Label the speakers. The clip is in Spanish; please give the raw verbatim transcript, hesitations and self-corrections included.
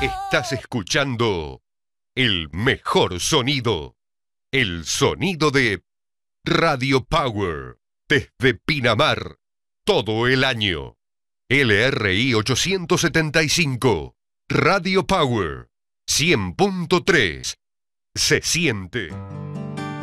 Speaker 1: Estás escuchando el mejor sonido, el sonido de Radio Power, desde Pinamar, todo el año. L R I ochocientos setenta y cinco, Radio Power, cien punto tres, se siente.